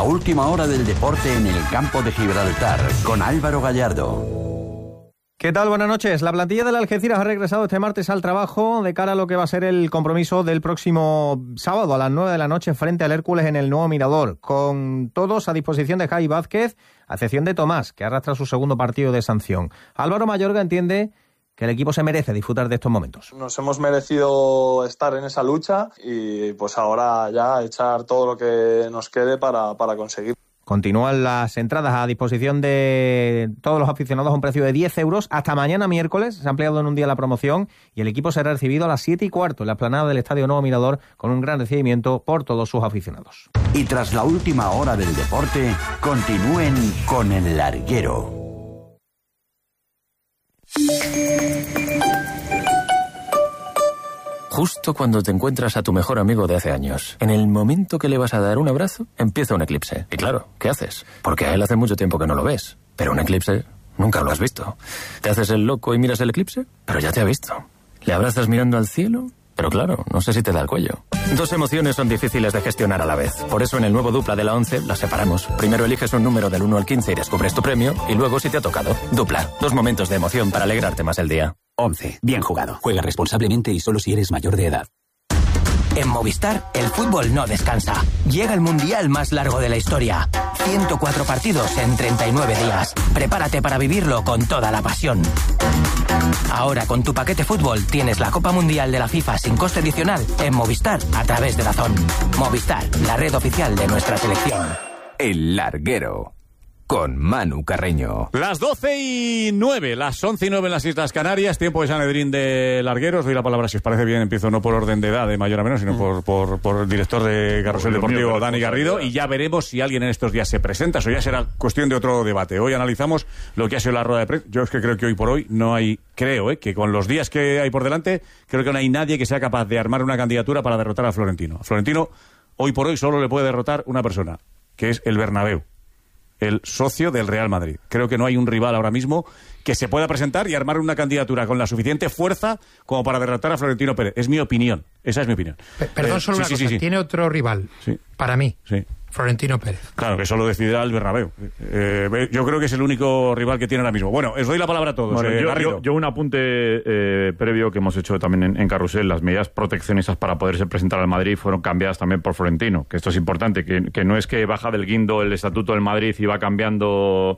La última hora del deporte en el campo de Gibraltar, con Álvaro Gallardo. ¿Qué tal? Buenas noches. La plantilla del Algeciras ha regresado este martes al trabajo de cara a lo que va a ser el compromiso del próximo sábado a las 9 de la noche frente al Hércules en el Nuevo Mirador, con todos a disposición de Javi Vázquez, a excepción de Tomás, que arrastra su segundo partido de sanción. Álvaro Mayorga entiende que el equipo se merece disfrutar de estos momentos. Nos hemos merecido estar en esa lucha y pues ahora ya echar todo lo que nos quede para conseguir. Continúan las entradas a disposición de todos los aficionados a un precio de 10 euros. Hasta mañana miércoles se ha ampliado en un día la promoción y el equipo será recibido a las 7:15 en la explanada del Estadio Nuevo Mirador con un gran recibimiento por todos sus aficionados. Y tras la última hora del deporte, continúen con El Larguero. Justo cuando te encuentras a tu mejor amigo de hace años, en el momento que le vas a dar un abrazo, empieza un eclipse. Y claro, ¿qué haces? Porque a él hace mucho tiempo que no lo ves. Pero un eclipse nunca lo has visto. ¿Te haces el loco y miras el eclipse? Pero ya te ha visto. ¿Le abrazas mirando al cielo? Pero claro, no sé si te da el cuello. Dos emociones son difíciles de gestionar a la vez. Por eso en el nuevo Dupla de la 11 las separamos. Primero eliges un número del 1 al 15 y descubres tu premio. Y luego si te ha tocado. Dupla. Dos momentos de emoción para alegrarte más el día. 11. Bien jugado. Juega responsablemente y solo si eres mayor de edad. En Movistar, el fútbol no descansa. Llega el mundial más largo de la historia. 104 partidos en 39 días. Prepárate para vivirlo con toda la pasión. Ahora con tu paquete fútbol tienes la Copa Mundial de la FIFA sin coste adicional en Movistar a través de DAZN. Movistar, la red oficial de nuestra selección. El Larguero. Con Manu Carreño. Las 12:09, las 11:09 en las Islas Canarias, tiempo de Sanedrín de Larguero. Os doy la palabra, si os parece bien, empiezo no por orden de edad de mayor a menor, sino por el director de Carrusel Deportivo, Dani Garrido, y ya veremos si alguien en estos días se presenta. Eso ya será cuestión de otro debate. Hoy analizamos lo que ha sido la rueda de prensa. Yo es que creo que hoy por hoy no hay, que con los días que hay por delante, creo que no hay nadie que sea capaz de armar una candidatura para derrotar a Florentino. A Florentino, hoy por hoy, solo le puede derrotar una persona, que es el Bernabéu, el socio del Real Madrid. Creo que no hay un rival ahora mismo que se pueda presentar y armar una candidatura con la suficiente fuerza como para derrotar a Florentino Pérez. Es mi opinión. Esa es mi opinión. Perdón, solo una cosa. Sí. Tiene otro rival. Sí. Para mí. Sí. Florentino Pérez. Claro, que solo decidirá el Bernabéu. Yo creo que es el único rival que tiene ahora mismo. Bueno, os doy la palabra a todos. Bueno, yo un apunte previo que hemos hecho también en Carrusel. Las medidas proteccionistas para poderse presentar al Madrid fueron cambiadas también por Florentino, que esto es importante, que no es que baja del guindo el estatuto del Madrid y va cambiando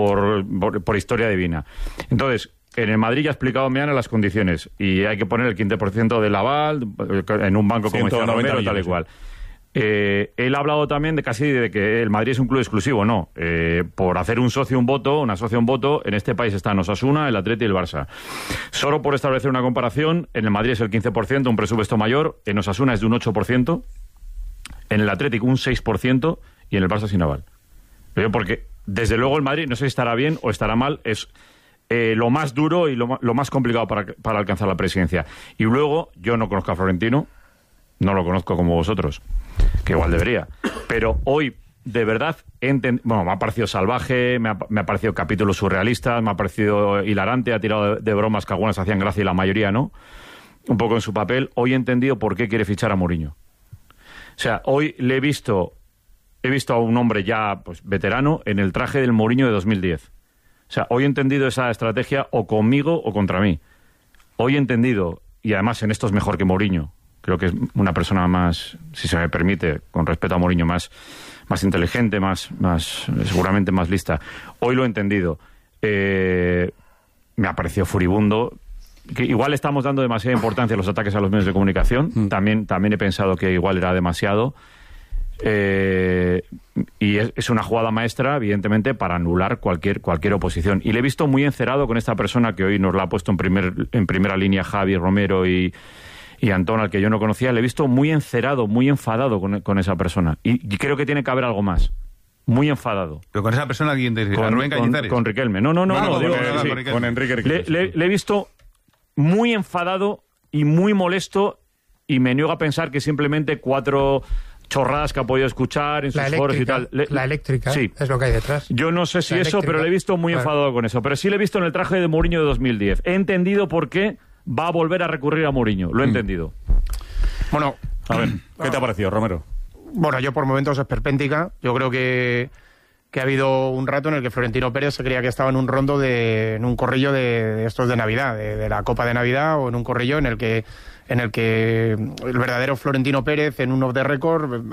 por historia divina. Entonces, en el Madrid ya ha explicado Meana las condiciones y hay que poner el 15% del aval en un banco como decía Romero, tal y cual. Él ha hablado también de que el Madrid es un club exclusivo. No, por hacer un socio un voto, en este país están Osasuna, el Atleti y el Barça. Solo por establecer una comparación, en el Madrid es el 15%, un presupuesto mayor, en Osasuna es de un 8%, en el Atleti un 6% y en el Barça sin aval. Pero porque desde luego el Madrid, no sé si estará bien o estará mal, es lo más duro y lo más complicado para alcanzar la presidencia. Y luego, yo no conozco a Florentino, no lo conozco como vosotros, que igual debería, pero hoy de verdad me ha parecido salvaje, me ha parecido capítulos surrealistas, me ha parecido hilarante, ha tirado de bromas que algunas hacían gracia y la mayoría no, un poco en su papel. Hoy he entendido por qué quiere fichar a Mourinho. O sea, hoy he visto a un hombre ya pues veterano en el traje del Mourinho de 2010. O sea, hoy he entendido esa estrategia o conmigo o contra mí. Hoy he entendido, y además en esto es mejor que Mourinho. Creo que es una persona más, si se me permite, con respeto a Mourinho, más inteligente, seguramente más lista. Hoy lo he entendido. Me ha parecido furibundo. Que igual estamos dando demasiada importancia a los ataques a los medios de comunicación. También he pensado que igual era demasiado. Y es una jugada maestra, evidentemente, para anular cualquier oposición. Y le he visto muy encerado con esta persona que hoy nos la ha puesto en primera línea Javi, Romero y Antón, al que yo no conocía. Le he visto muy encerado, muy enfadado con esa persona. Y creo que tiene que haber algo más. Muy enfadado. ¿Pero con esa persona alguien de Rubén Cañizares? Con Riquelme. No, con Enrique Riquelme. Le he visto muy enfadado y muy molesto, y me niego a pensar que simplemente 4 chorradas que ha podido escuchar en sus foros y tal. La eléctrica, sí. Es lo que hay detrás. Yo no sé si eso, pero le he visto muy enfadado con eso. Pero sí le he visto en el traje de Mourinho de 2010. He entendido por qué va a volver a recurrir a Mourinho. Lo he entendido. Bueno, a ver, ¿qué te ha parecido, Romero? Bueno, yo por momentos es perpéntica. Yo creo que ha habido un rato en el que Florentino Pérez se creía que estaba en un rondo en un corrillo de estos de Navidad, de la Copa de Navidad, o en un corrillo en el que el verdadero Florentino Pérez, en un off the record,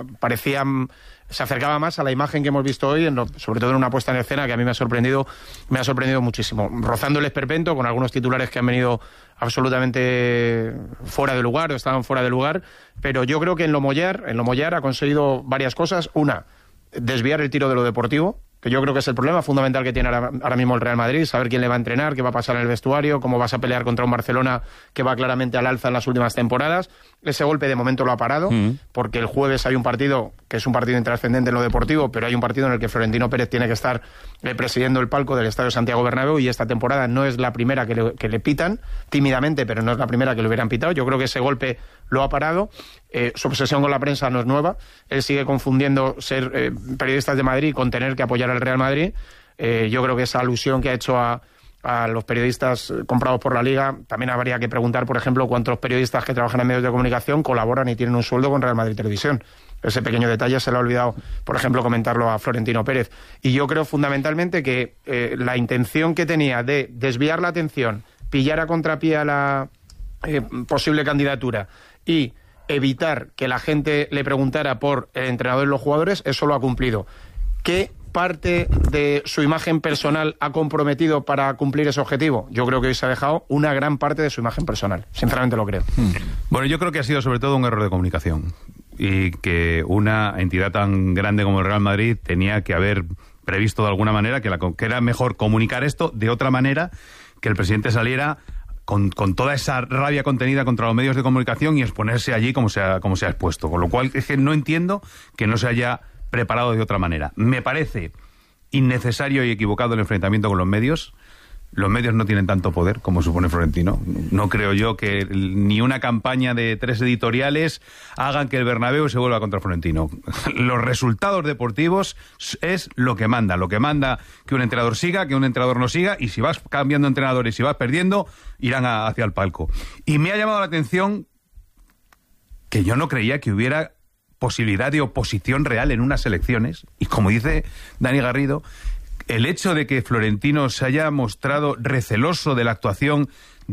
se acercaba más a la imagen que hemos visto hoy, sobre todo en una puesta en escena que a mí me ha sorprendido muchísimo, rozando el esperpento, con algunos titulares que han venido absolutamente fuera de lugar o estaban fuera de lugar, pero yo creo que en Lo Mollar ha conseguido varias cosas. Una, desviar el tiro de lo deportivo, que yo creo que es el problema fundamental que tiene ahora mismo el Real Madrid, saber quién le va a entrenar, qué va a pasar en el vestuario, cómo vas a pelear contra un Barcelona que va claramente al alza en las últimas temporadas. Ese golpe de momento lo ha parado, porque el jueves hay un partido que es un partido intrascendente en lo deportivo, pero hay un partido en el que Florentino Pérez tiene que estar presidiendo el palco del Estadio Santiago Bernabéu, y esta temporada no es la primera que le pitan, tímidamente, pero no es la primera que le hubieran pitado. Yo creo que ese golpe lo ha parado. Su obsesión con la prensa no es nueva. Él sigue confundiendo ser periodistas de Madrid con tener que apoyar al Real Madrid. Yo creo que esa alusión que ha hecho a los periodistas comprados por la Liga, también habría que preguntar, por ejemplo, cuántos periodistas que trabajan en medios de comunicación colaboran y tienen un sueldo con Real Madrid Televisión. Ese pequeño detalle se le ha olvidado, por ejemplo, comentarlo a Florentino Pérez. Y yo creo fundamentalmente que la intención que tenía de desviar la atención, pillar a contrapié a la posible candidatura y evitar que la gente le preguntara por el entrenador y los jugadores, eso lo ha cumplido. ¿Qué parte de su imagen personal ha comprometido para cumplir ese objetivo? Yo creo que hoy se ha dejado una gran parte de su imagen personal. Sinceramente lo creo. Bueno, yo creo que ha sido sobre todo un error de comunicación, y que una entidad tan grande como el Real Madrid tenía que haber previsto de alguna manera que era mejor comunicar esto de otra manera, que el presidente saliera con toda esa rabia contenida contra los medios de comunicación y exponerse allí como se ha expuesto. Con lo cual es que no entiendo que no se haya preparado de otra manera. Me parece innecesario y equivocado el enfrentamiento con los medios. Los medios no tienen tanto poder como supone Florentino. No creo yo que ni una campaña de 3 editoriales hagan que el Bernabéu se vuelva contra Florentino. Los resultados deportivos es lo que manda. Lo que manda que un entrenador siga, que un entrenador no siga, y si vas cambiando entrenadores y si vas perdiendo, irán hacia el palco. Y me ha llamado la atención que yo no creía que hubiera posibilidad de oposición real en unas elecciones. Y como dice Dani Garrido, el hecho de que Florentino se haya mostrado receloso de la actuación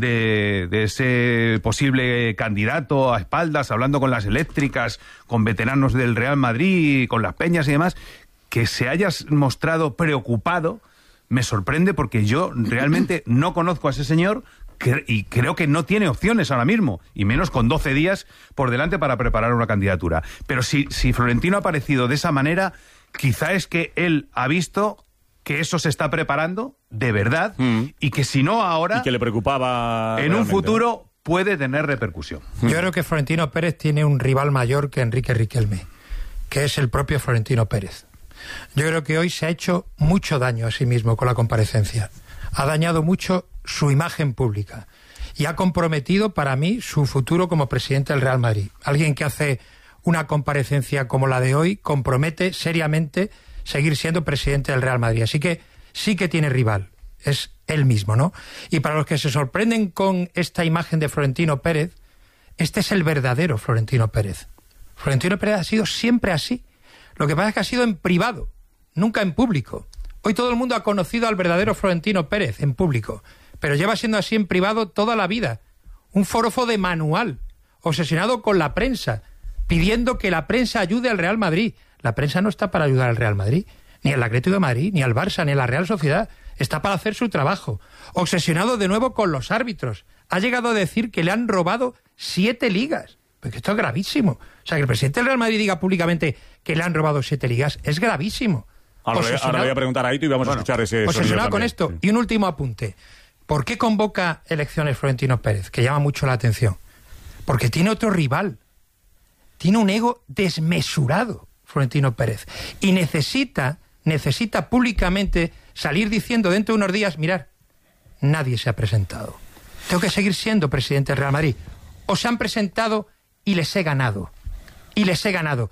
de ese posible candidato a espaldas, hablando con las eléctricas, con veteranos del Real Madrid, con las peñas y demás, que se haya mostrado preocupado, me sorprende, porque yo realmente no conozco a ese señor y creo que no tiene opciones ahora mismo, y menos con 12 días por delante para preparar una candidatura. Pero si Florentino ha aparecido de esa manera, quizá es que él ha visto que eso se está preparando de verdad, y que si no ahora, y que le preocupaba en un futuro, puede tener repercusión. Yo creo que Florentino Pérez tiene un rival mayor que Enrique Riquelme, que es el propio Florentino Pérez. Yo creo que hoy se ha hecho mucho daño a sí mismo con la comparecencia. Ha dañado mucho su imagen pública y ha comprometido para mí su futuro como presidente del Real Madrid. Alguien que hace una comparecencia como la de hoy compromete seriamente seguir siendo presidente del Real Madrid. Así que sí que tiene rival, es él mismo, ¿no? Y para los que se sorprenden con esta imagen de Florentino Pérez, este es el verdadero Florentino Pérez. Florentino Pérez ha sido siempre así. Lo que pasa es que ha sido en privado, nunca en público. Hoy todo el mundo ha conocido al verdadero Florentino Pérez en público, pero lleva siendo así en privado toda la vida. Un forofo de manual, obsesionado con la prensa, pidiendo que la prensa ayude al Real Madrid. La prensa no está para ayudar al Real Madrid, ni al Atlético de Madrid, ni al Barça, ni a la Real Sociedad. Está para hacer su trabajo. Obsesionado de nuevo con los árbitros. Ha llegado a decir que le han robado 7 ligas. Porque esto es gravísimo. O sea, que el presidente del Real Madrid diga públicamente que le han robado 7 ligas es gravísimo. Ahora le voy a preguntar a Aito y vamos a escuchar ese obsesionado con esto. Y un último apunte. ¿Por qué convoca elecciones Florentino Pérez? Que llama mucho la atención. Porque tiene otro rival. Tiene un ego desmesurado, Florentino Pérez. Y necesita públicamente salir diciendo dentro de unos días, mirad, nadie se ha presentado. Tengo que seguir siendo presidente del Real Madrid. O se han presentado y les he ganado.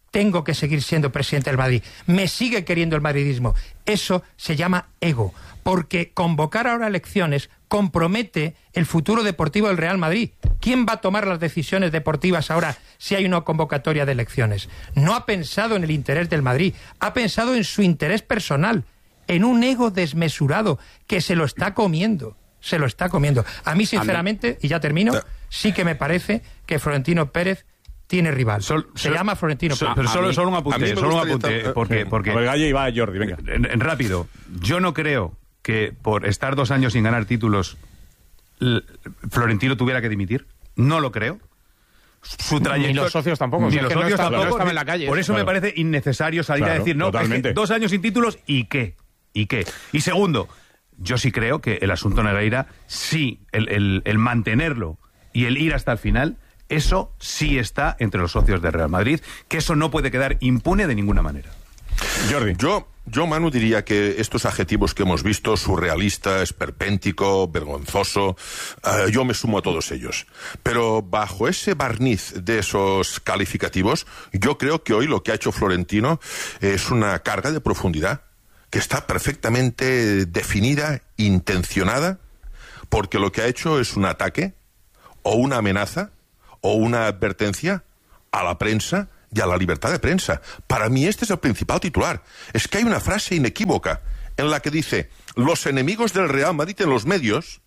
tengo que seguir siendo presidente del Madrid. Me sigue queriendo el madridismo. Eso se llama ego, porque convocar ahora elecciones compromete el futuro deportivo del Real Madrid. ¿Quién va a tomar las decisiones deportivas ahora si hay una convocatoria de elecciones? No ha pensado en el interés del Madrid, ha pensado en su interés personal, en un ego desmesurado que se lo está comiendo. Se lo está comiendo. A mí, sinceramente, y ya termino, sí que me parece que Florentino Pérez tiene rival. Se llama Florentino Pérez. Pero solo un apunte, porque a ver, Galle y va Jordi, venga. Rápido. Yo no creo que por estar 2 años sin ganar títulos Florentino tuviera que dimitir. No lo creo. Su trayectoria... Ni los socios tampoco. Ni los socios tampoco. No estaba en la calle. Por eso me parece innecesario salir a decir, no, es que 2 años sin títulos, ¿y qué? ¿Y qué? Y segundo, yo sí creo que el asunto Negreira, sí, el mantenerlo y el ir hasta el final, eso sí está entre los socios de Real Madrid, que eso no puede quedar impune de ninguna manera. Jordi. Yo, Manu, diría que estos adjetivos que hemos visto, surrealista, esperpéntico, vergonzoso, yo me sumo a todos ellos. Pero bajo ese barniz de esos calificativos, yo creo que hoy lo que ha hecho Florentino es una carga de profundidad que está perfectamente definida, intencionada, porque lo que ha hecho es un ataque o una amenaza o una advertencia a la prensa y a la libertad de prensa. Para mí este es el principal titular. Es que hay una frase inequívoca en la que dice: los enemigos del Real Madrid en los medios,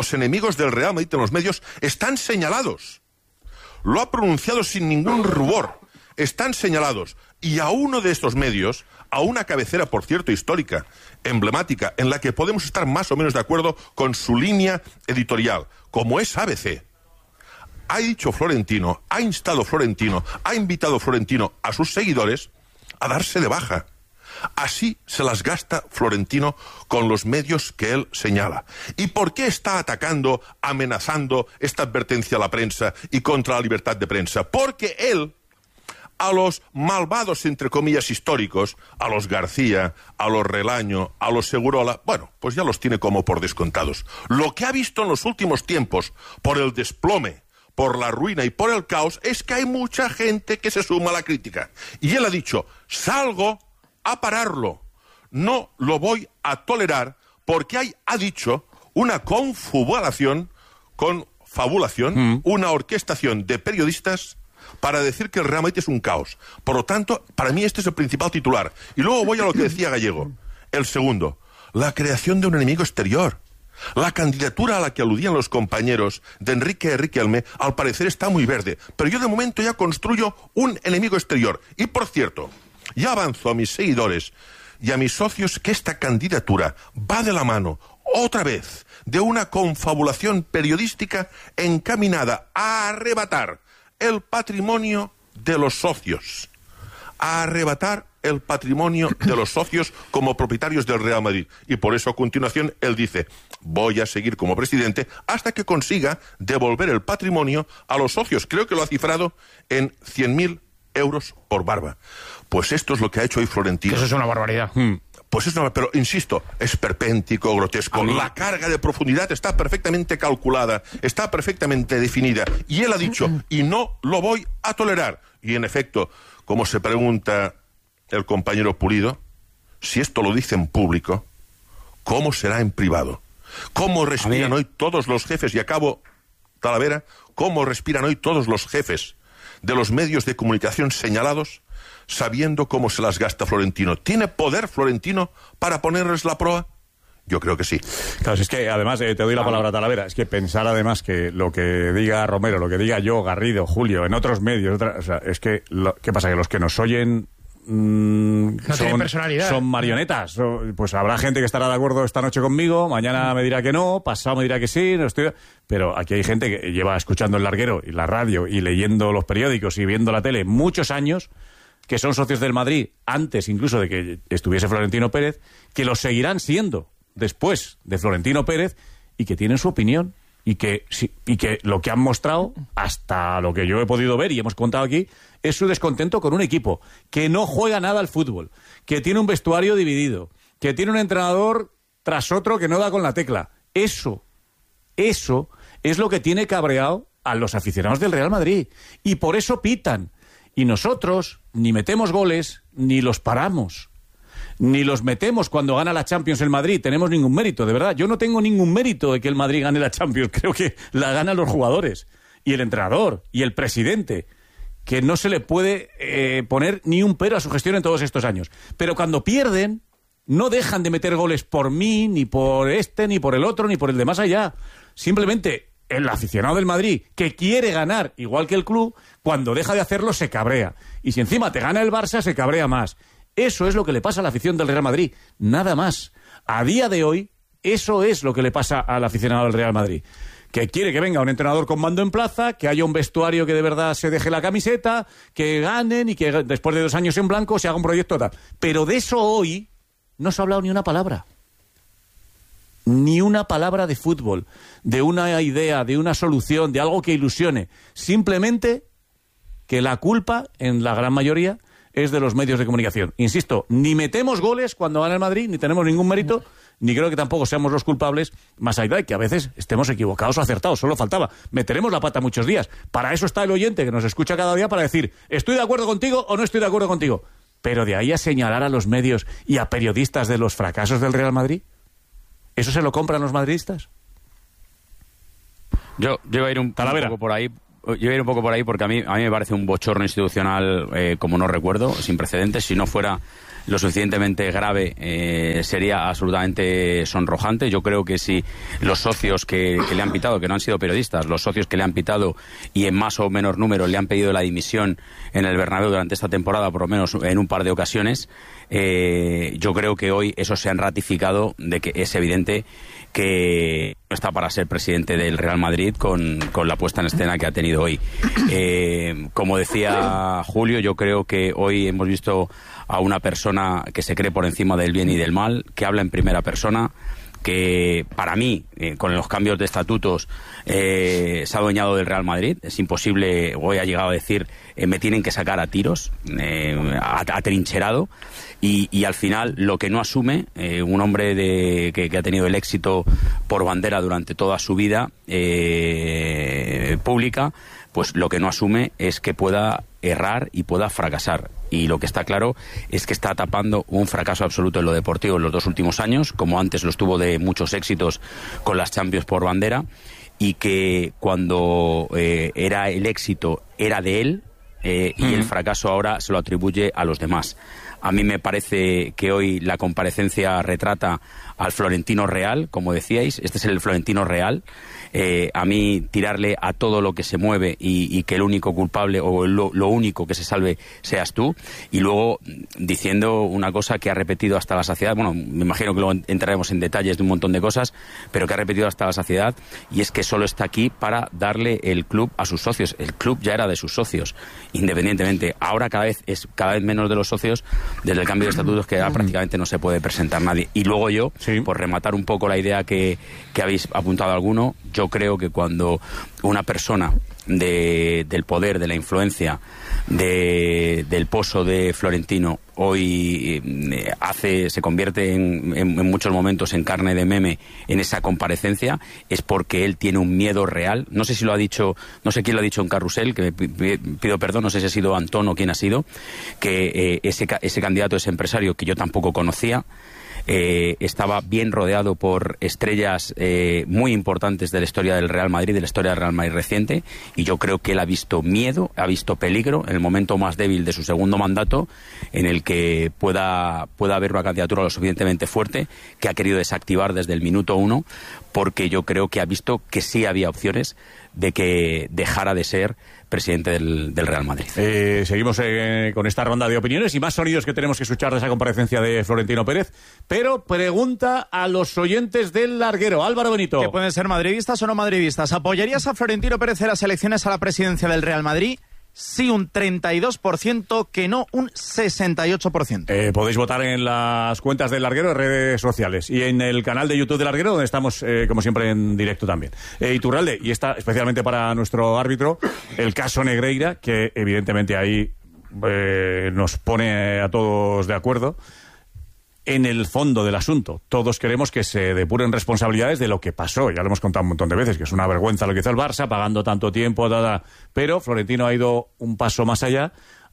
están señalados. Lo ha pronunciado sin ningún rubor. Están señalados. Y a uno de estos medios, a una cabecera, por cierto, histórica, emblemática, en la que podemos estar más o menos de acuerdo con su línea editorial, como es ABC, ha dicho Florentino, ha instado Florentino, ha invitado Florentino a sus seguidores a darse de baja. Así se las gasta Florentino con los medios que él señala. ¿Y por qué está atacando, amenazando esta advertencia a la prensa y contra la libertad de prensa? Porque él, a los malvados, entre comillas, históricos, a los García, a los Relaño, a los Segurola, bueno, pues ya los tiene como por descontados. Lo que ha visto en los últimos tiempos, por el desplome, por la ruina y por el caos, es que hay mucha gente que se suma a la crítica. Y él ha dicho: salgo a pararlo, no lo voy a tolerar, porque hay, ha dicho, una confabulación, una orquestación de periodistas para decir que el Real Madrid es un caos. Por lo tanto, para mí este es el principal titular. Y luego voy a lo que decía Gallego. El segundo, la creación de un enemigo exterior. La candidatura a la que aludían los compañeros de Enrique Riquelme, al parecer está muy verde, pero yo de momento ya construyo un enemigo exterior. Y por cierto, ya avanzo a mis seguidores y a mis socios que esta candidatura va de la mano, otra vez, de una confabulación periodística encaminada a arrebatar el patrimonio de los socios. A arrebatar el patrimonio de los socios como propietarios del Real Madrid. Y por eso a continuación él dice: voy a seguir como presidente hasta que consiga devolver el patrimonio a los socios. Creo que lo ha cifrado en 100.000 euros por barba. Pues esto es lo que ha hecho hoy Florentino. Eso es una barbaridad. Pues es una, pero insisto, es perpéntico, grotesco. La carga de profundidad está perfectamente calculada, está perfectamente definida. Y él ha dicho: y no lo voy a tolerar. Y en efecto, como se pregunta el compañero Pulido, si esto lo dice en público, ¿cómo será en privado? ¿Cómo respiran hoy todos los jefes? Y acabo, Talavera, ¿cómo respiran hoy todos los jefes de los medios de comunicación señalados, sabiendo cómo se las gasta Florentino? ¿Tiene poder Florentino para ponerles la proa? Yo creo que sí. Claro, es que además, te doy la palabra, Talavera, es que pensar además que lo que diga Romero, lo que diga yo, Garrido, Julio, en otros medios, o sea, es que, ¿qué pasa? Que los que nos oyen no tienen personalidad. Son marionetas. Pues habrá gente que estará de acuerdo esta noche conmigo, mañana me dirá que no, pasado me dirá que sí, no estoy... Pero aquí hay gente que lleva escuchando el larguero y la radio y leyendo los periódicos y viendo la tele muchos años, que son socios del Madrid antes incluso de que estuviese Florentino Pérez, que lo seguirán siendo después de Florentino Pérez y que tienen su opinión y que lo que han mostrado, hasta lo que yo he podido ver y hemos contado aquí, es su descontento con un equipo que no juega nada al fútbol, que tiene un vestuario dividido, que tiene un entrenador tras otro que no da con la tecla. Eso es lo que tiene cabreado a los aficionados del Real Madrid. Y por eso pitan. Y nosotros ni metemos goles, ni los paramos, ni los metemos cuando gana la Champions el Madrid. Tenemos ningún mérito, de verdad. Yo no tengo ningún mérito de que el Madrid gane la Champions. Creo que la ganan los jugadores, y el entrenador, y el presidente, que no se le puede poner ni un pero a su gestión en todos estos años. Pero cuando pierden, no dejan de meter goles por mí, ni por este, ni por el otro, ni por el de más allá. Simplemente el aficionado del Madrid, que quiere ganar igual que el club, cuando deja de hacerlo se cabrea. Y si encima te gana el Barça, se cabrea más. Eso es lo que le pasa a la afición del Real Madrid, nada más. A día de hoy, eso es lo que le pasa al aficionado del Real Madrid. Que quiere que venga un entrenador con mando en plaza, que haya un vestuario que de verdad se deje la camiseta, que ganen y que después de 2 años en blanco se haga un proyecto tal. Pero de eso hoy no se ha hablado ni una palabra. Ni una palabra de fútbol, de una idea, de una solución, de algo que ilusione. Simplemente que la culpa, en la gran mayoría, es de los medios de comunicación. Insisto, ni metemos goles cuando gana el Madrid, ni tenemos ningún mérito, ni creo que tampoco seamos los culpables, más allá de que a veces estemos equivocados o acertados, solo faltaba. Meteremos la pata muchos días. Para eso está el oyente que nos escucha cada día para decir, estoy de acuerdo contigo o no estoy de acuerdo contigo. Pero de ahí a señalar a los medios y a periodistas de los fracasos del Real Madrid, ¿eso se lo compran los madridistas? Yo iba a ir un poco por ahí. Yo voy a ir un poco por ahí porque a mí me parece un bochorno institucional como no recuerdo, sin precedentes. Si no fuera lo suficientemente grave, sería absolutamente sonrojante. Yo creo que si los socios que le han pitado, que no han sido periodistas, los socios que le han pitado y en más o menor número le han pedido la dimisión en el Bernabéu durante esta temporada, por lo menos en un par de ocasiones, yo creo que hoy eso se han ratificado de que es evidente que no está para ser presidente del Real Madrid con la puesta en escena que ha tenido hoy. Como decía Julio, yo creo que hoy hemos visto a una persona que se cree por encima del bien y del mal, que habla en primera persona, que para mí, con los cambios de estatutos, se ha adueñado del Real Madrid. Es imposible, hoy ha llegado a decir, me tienen que sacar a tiros, atrincherado, y al final lo que no asume, un hombre que ha tenido el éxito por bandera durante toda su vida pública, pues lo que no asume es que pueda errar y pueda fracasar. Y lo que está claro es que está tapando un fracaso absoluto en lo deportivo en los 2 últimos años, como antes los tuvo de muchos éxitos con las Champions por bandera, y que cuando era el éxito era de él, y el fracaso ahora se lo atribuye a los demás. A mí me parece que hoy la comparecencia retrata al Florentino real, como decíais. Este es el Florentino real. A mí tirarle a todo lo que se mueve y que el único culpable o lo único que se salve seas tú, y luego diciendo una cosa que ha repetido hasta la saciedad. Bueno, me imagino que luego entraremos en detalles de un montón de cosas, pero que ha repetido hasta la saciedad, y es que solo está aquí para darle el club a sus socios. El club ya era de sus socios, independientemente. Ahora cada vez menos de los socios, desde el cambio de estatutos, que ya prácticamente no se puede presentar nadie. Y luego yo, por rematar un poco la idea que habéis apuntado alguno, yo creo que cuando una persona del poder, de la influencia, del pozo de Florentino hoy se convierte en muchos momentos en carne de meme en esa comparecencia, es porque él tiene un miedo real. No sé si lo ha dicho, no sé quién lo ha dicho en Carrusel, que pido perdón, no sé si ha sido Antón o quién ha sido, que ese candidato, ese empresario que yo tampoco conocía, estaba bien rodeado por estrellas muy importantes de la historia del Real Madrid, de la historia del Real Madrid reciente, y yo creo que él ha visto miedo, ha visto peligro en el momento más débil de su segundo mandato, en el que pueda haber una candidatura lo suficientemente fuerte, que ha querido desactivar desde el minuto 1, porque yo creo que ha visto que sí había opciones de que dejara de ser presidente del Real Madrid. Seguimos con esta ronda de opiniones y más sonidos que tenemos que escuchar de esa comparecencia de Florentino Pérez, pero pregunta a los oyentes del Larguero. Álvaro Benito. ¿Que pueden ser madridistas o no madridistas? ¿Apoyarías a Florentino Pérez en las elecciones a la presidencia del Real Madrid? Sí, un 32%, que no, un 68%. Podéis votar en las cuentas del Larguero, en redes sociales, y en el canal de YouTube del Larguero, donde estamos, como siempre, en directo también. Iturralde, y está especialmente para nuestro árbitro, el caso Negreira, que evidentemente ahí nos pone a todos de acuerdo. En el fondo del asunto, todos queremos que se depuren responsabilidades de lo que pasó. Ya lo hemos contado un montón de veces, que es una vergüenza lo que hizo el Barça, pagando tanto tiempo, pero Florentino ha ido un paso más allá.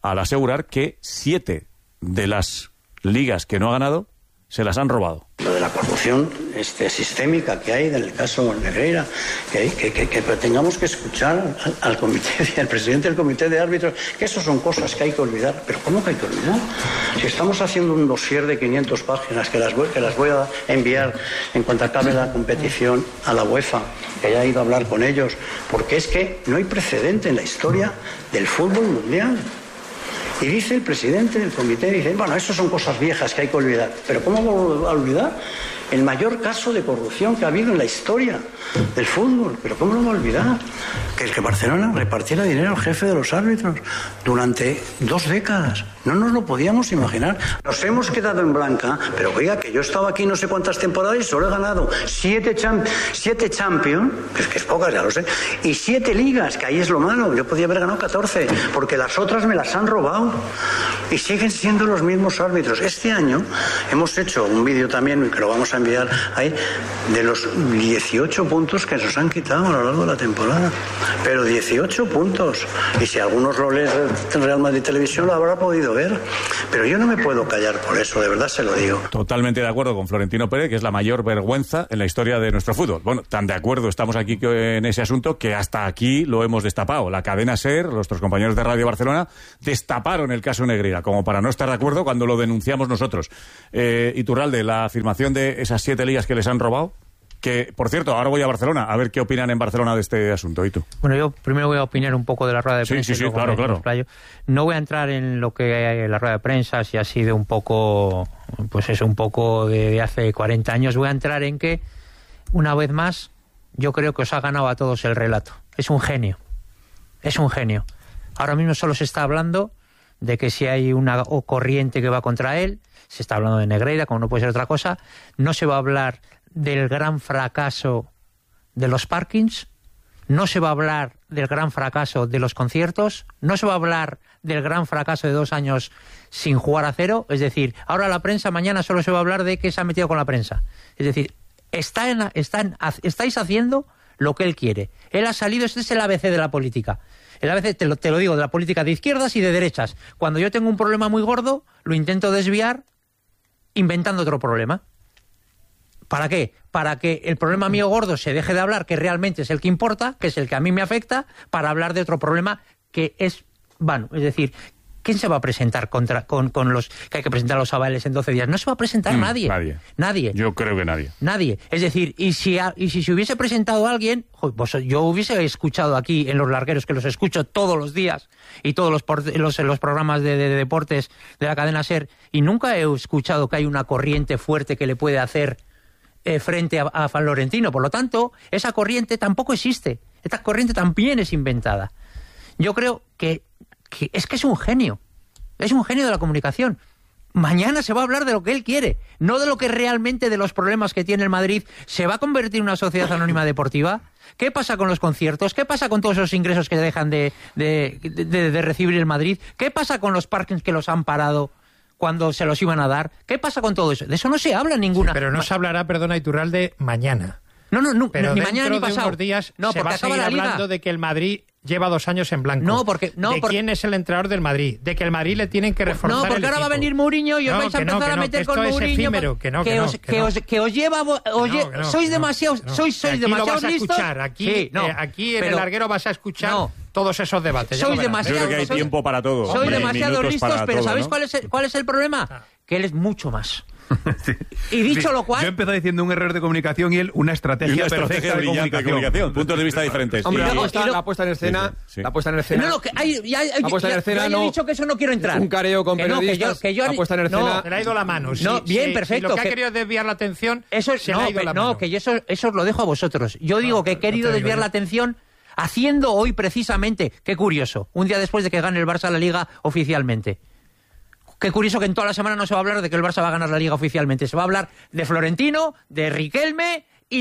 al asegurar que 7 de las ligas que no ha ganado se las han robado. Lo de la corrupción sistémica que hay en el caso Negreira, que tengamos que escuchar al comité, al presidente del comité de árbitros, que eso son cosas que hay que olvidar. Pero ¿cómo que hay que olvidar? Si estamos haciendo un dossier de 500 páginas que las voy a enviar en cuanto acabe la competición a la UEFA, que haya ido a hablar con ellos, porque es que no hay precedente en la historia del fútbol mundial. Y dice el presidente del comité, dice, bueno, eso son cosas viejas que hay que olvidar. Pero ¿cómo vamos a olvidar el mayor caso de corrupción que ha habido en la historia del fútbol? ¿Pero cómo lo va a olvidar? Que el que Barcelona repartiera dinero al jefe de los árbitros durante 2 décadas. No nos lo podíamos imaginar. Nos hemos quedado en blanca, pero oiga, que yo he estado aquí no sé cuántas temporadas y solo he ganado 7 Champions, que es pocas, ya lo sé, y 7 ligas, que ahí es lo malo. Yo podía haber ganado 14, porque las otras me las han robado. Y siguen siendo los mismos árbitros. Este año hemos hecho un vídeo también, que lo vamos a enviar ahí, de los 18 puntos que nos han quitado a lo largo de la temporada. Pero 18 puntos. Y si algunos lo leen en Real Madrid Televisión lo habrá podido ver. Pero yo no me puedo callar por eso, de verdad se lo digo. Totalmente de acuerdo con Florentino Pérez, que es la mayor vergüenza en la historia de nuestro fútbol. Bueno, tan de acuerdo estamos aquí en ese asunto que hasta aquí lo hemos destapado. La cadena SER, nuestros compañeros de Radio Barcelona, destaparon el caso Negreira, como para no estar de acuerdo cuando lo denunciamos nosotros. Iturralde, la afirmación de esas 7 ligas que les han robado, que, por cierto, ahora voy a Barcelona, a ver qué opinan en Barcelona de este asunto. ¿Y tú? Bueno, yo primero voy a opinar un poco de la rueda de prensa. Sí, claro. No voy a entrar en lo que hay en la rueda de prensa, si ha sido un poco, pues eso, un poco de hace 40 años. Voy a entrar en que, una vez más, yo creo que os ha ganado a todos el relato. Es un genio. Ahora mismo solo se está hablando de que si hay una corriente que va contra él, se está hablando de Negreira, como no puede ser otra cosa. No se va a hablar del gran fracaso de los parkings, no se va a hablar del gran fracaso de los conciertos, no se va a hablar del gran fracaso de 2 años sin jugar a cero. Es decir, ahora la prensa, mañana solo se va a hablar de que se ha metido con la prensa. Es decir, estáis haciendo lo que él quiere. Él ha salido, este es el ABC de la política. El ABC, te lo digo, de la política de izquierdas y de derechas. Cuando yo tengo un problema muy gordo, lo intento desviar inventando otro problema. ¿Para qué? Para que el problema mío gordo se deje de hablar, que realmente es el que importa, que es el que a mí me afecta, para hablar de otro problema que es vano. Es decir, ¿quién se va a presentar con los que hay que presentar los avales en 12 días? No se va a presentar nadie. Nadie. Yo creo que nadie. Nadie. Es decir, y si se hubiese presentado alguien, pues yo hubiese escuchado aquí en Los Largueros, que los escucho todos los días, y todos los programas de deportes de la cadena SER, y nunca he escuchado que hay una corriente fuerte que le puede hacer frente a Florentino. Por lo tanto, esa corriente tampoco existe. Esta corriente también es inventada. Yo creo que es un genio. Es un genio de la comunicación. Mañana se va a hablar de lo que él quiere, no de lo que realmente, de los problemas que tiene el Madrid. ¿Se va a convertir en una sociedad anónima deportiva? ¿Qué pasa con los conciertos? ¿Qué pasa con todos esos ingresos que dejan de recibir el Madrid? ¿Qué pasa con los parkings que los han parado cuando se los iban a dar? ¿Qué pasa con todo eso? De eso no se habla ninguna. Pero no se hablará, perdona, Iturralde, mañana. No, pero ni mañana ni pasado. De unos días no, se va a seguir hablando de que el Madrid lleva 2 años en blanco. ¿Quién es el entrenador del Madrid? De que el Madrid le tienen que reforzar. No, porque ahora va a venir Mourinho y os vais a empezar a meter con Mourinho. Que os lleva. Sois demasiado listos. Aquí en el Larguero vas a escuchar todos esos debates. Yo creo que hay tiempo para todo. Sois demasiado listos, pero ¿sabéis cuál es el problema? Que él es mucho más. Sí. Y dicho lo cual, yo empecé diciendo un error de comunicación y él una estrategia perfecta de comunicación. Puntos de vista diferentes. Hombre, la puesta en escena. La puesta en escena. Yo he dicho que eso no quiero entrar. Un careo con periodistas. La puesta en escena. Se le ha ido la mano. Bien, perfecto. Lo que ha querido desviar la atención. Se le ha ido la mano. No, que eso os lo dejo a vosotros. Yo digo que he querido desviar la atención haciendo hoy precisamente. Qué curioso. Un día después de que gane el Barça la Liga oficialmente. Qué curioso que en toda la semana no se va a hablar de que el Barça va a ganar la Liga oficialmente. Se va a hablar de Florentino, de Riquelme y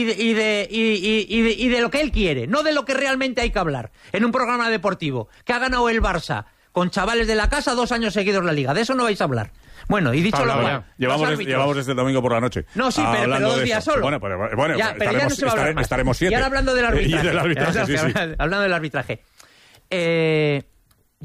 de lo que él quiere, no de lo que realmente hay que hablar. En un programa deportivo que ha ganado el Barça con chavales de la casa 2 años seguidos la Liga. De eso no vais a hablar. Bueno, y dicho lo cual, llevamos desde el domingo por la noche. No, sí, pero 2 días solo. Bueno, ya no se va a hablar más. Estaremos 7. Y ahora hablando del arbitraje. Sí. Hablando del arbitraje.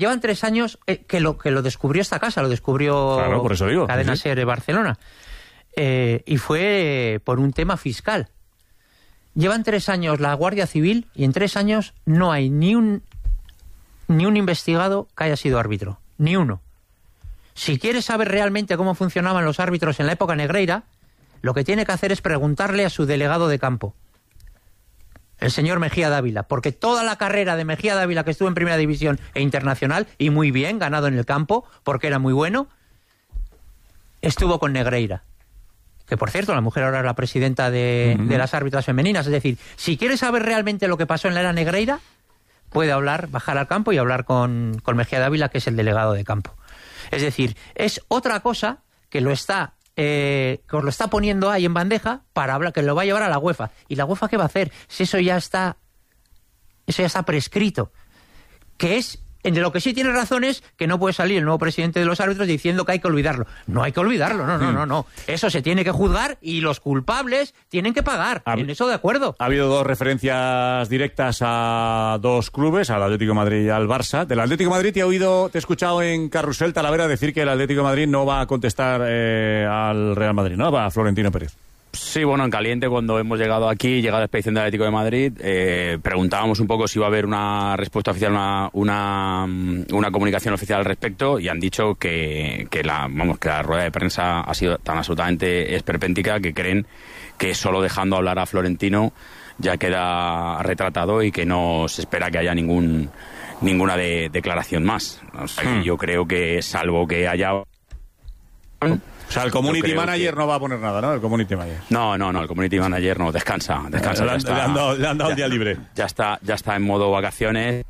llevan 3 años que lo descubrió esta casa, lo descubrió claro, por eso digo, Cadena Ser de Barcelona. Y fue por un tema fiscal. Llevan 3 años la Guardia Civil y en 3 años no hay ni un investigado que haya sido árbitro. Ni uno. Si quieres saber realmente cómo funcionaban los árbitros en la época Negreira, lo que tiene que hacer es preguntarle a su delegado de campo, el señor Mejía Dávila, porque toda la carrera de Mejía Dávila, que estuvo en Primera División e Internacional, y muy bien, ganado en el campo, porque era muy bueno, estuvo con Negreira. Que, por cierto, la mujer ahora es la presidenta de las árbitras femeninas. Es decir, si quieres saber realmente lo que pasó en la era Negreira, puede bajar al campo y hablar con Mejía Dávila, que es el delegado de campo. Es decir, es otra cosa que que os lo está poniendo ahí en bandeja para hablar, que lo va a llevar a la UEFA. ¿Y la UEFA qué va a hacer? Si eso ya está prescrito. Que es, en lo que sí tiene razón es que no puede salir el nuevo presidente de los árbitros diciendo que hay que olvidarlo. No hay que olvidarlo, no. Eso se tiene que juzgar y los culpables tienen que pagar. En eso de acuerdo. Ha habido 2 referencias directas a 2 clubes, al Atlético de Madrid y al Barça. Del Atlético de Madrid te he escuchado en Carrusel Talavera decir que el Atlético de Madrid no va a contestar al Real Madrid, ¿no? Va a Florentino Pérez. Sí, bueno, en caliente, cuando hemos llegado aquí, llegada la expedición del Atlético de Madrid, preguntábamos un poco si iba a haber una respuesta oficial, una comunicación oficial al respecto, y han dicho que la rueda de prensa ha sido tan absolutamente esperpéntica que creen que solo dejando hablar a Florentino ya queda retratado y que no se espera que haya ninguna declaración más. O sea, que yo creo que, salvo que haya... O sea, el community manager no va a poner nada, ¿no? El community manager. No, el community manager no, descansa. Le han dado el día libre. Ya está en modo vacaciones.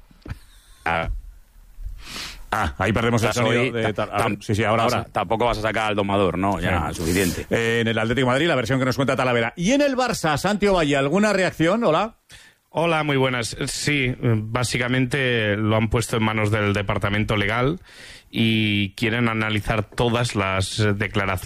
Ahí perdemos el sonido. Sí, ahora. Tampoco vas a sacar al domador, ¿no? Ya, suficiente. En el Atlético de Madrid, la versión que nos cuenta Talavera. Y en el Barça, Santiago Valle, ¿alguna reacción? Hola. Hola, muy buenas. Sí, básicamente lo han puesto en manos del departamento legal y quieren analizar todas las declaraciones